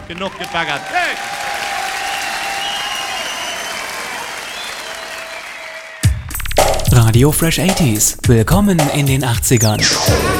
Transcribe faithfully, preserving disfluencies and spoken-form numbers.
Genug gebaggert. Hey! Radio Fresh achtziger. Willkommen in den achtzigern.